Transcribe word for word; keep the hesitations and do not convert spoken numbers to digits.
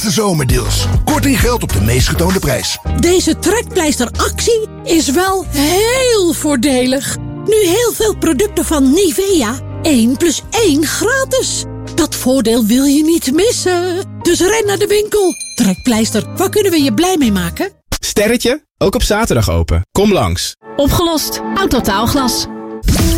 laatste zomerdeals. Korting geldt op de meest getoonde prijs. Deze trekpleisteractie is wel heel voordelig. Nu heel veel producten van Nivea. één plus één gratis. Dat voordeel wil je niet missen. Dus ren naar de winkel. Trekpleister, waar kunnen we je blij mee maken? Sterretje, ook op zaterdag open. Kom langs. Opgelost. Autotaalglas.